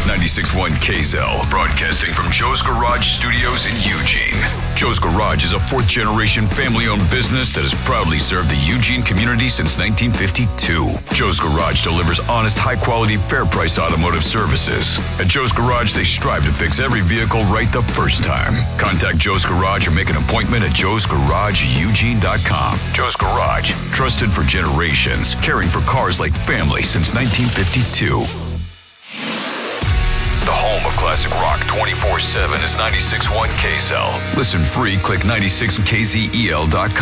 96.1 KZEL, broadcasting from Joe's Garage Studios in Eugene. Joe's Garage is a fourth-generation family-owned business that has proudly served the Eugene community since 1952. Joe's Garage delivers honest, high-quality, fair-price automotive services. At Joe's Garage, they strive to fix every vehicle right the first time. Contact Joe's Garage or make an appointment at joesgarageeugene.com. Joe's Garage, trusted for generations, caring for cars like family since 1952. The home of classic rock 24/7 is 96.1 KZEL. Listen free, click 96kzel.com.